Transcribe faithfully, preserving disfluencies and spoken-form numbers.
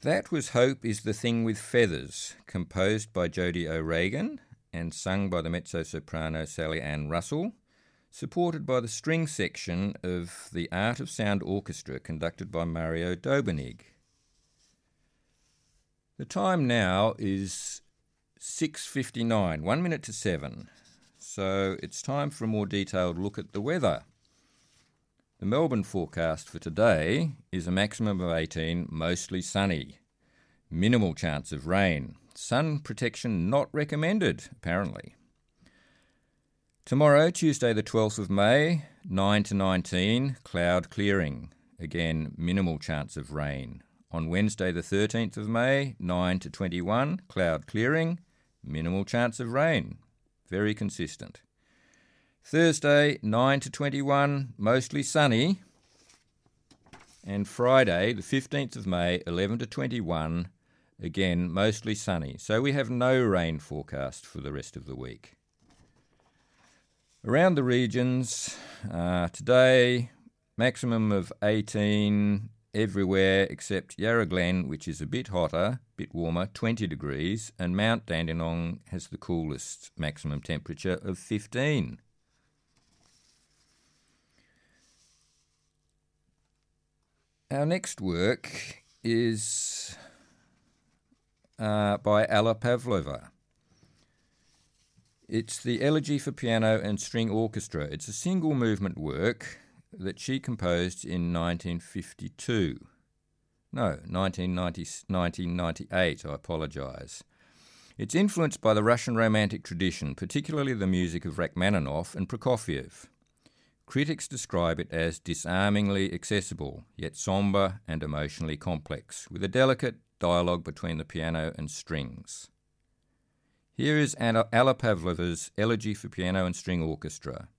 That was Hope is the Thing with Feathers, composed by Jody O'Regan and sung by the mezzo-soprano Sally Ann Russell, supported by the string section of the Art of Sound Orchestra conducted by Mario Dobernig. The time now is six fifty-nine, one minute to seven, so it's time for a more detailed look at the weather. The Melbourne forecast for today is a maximum of eighteen, mostly sunny. Minimal chance of rain. Sun protection not recommended, apparently. Tomorrow, Tuesday the twelfth of May, nine to nineteen, cloud clearing. Again, minimal chance of rain. On Wednesday the thirteenth of May, nine to twenty-one, cloud clearing, minimal chance of rain. Very consistent. Thursday, nine to twenty-one, mostly sunny. And Friday, the fifteenth of May, eleven to twenty-one, again, mostly sunny. So we have no rain forecast for the rest of the week. Around the regions, uh, today, maximum of eighteen everywhere except Yarra Glen, which is a bit hotter, a bit warmer, twenty degrees, and Mount Dandenong has the coolest maximum temperature of fifteen. Our next work is uh, by Alla Pavlova. It's the Elegy for Piano and String Orchestra. It's a single movement work that she composed in nineteen fifty-two. No, nineteen ninety, nineteen ninety-eight, I apologise. It's influenced by the Russian Romantic tradition, particularly the music of Rachmaninoff and Prokofiev. Critics describe it as disarmingly accessible, yet sombre and emotionally complex, with a delicate dialogue between the piano and strings. Here is Alla Pavlova's Elegy for Piano and String Orchestra.